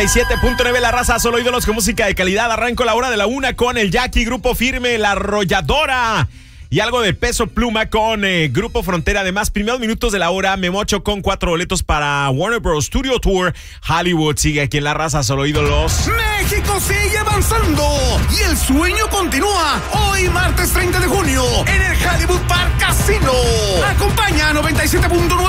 7.9 La Raza, solo ídolos con música de calidad. Arranco la hora de la 1 con el Jackie, Grupo Firme, La Arrolladora y algo de Peso Pluma con Grupo Frontera. Además, primeros minutos de la hora, Memocho con 4 boletos para Warner Bros. Studio Tour. Hollywood sigue aquí en La Raza, solo ídolos. México sigue avanzando y el sueño continúa. Hoy, martes 30 de junio, en el Hollywood Park Casino. Acompaña a 97.9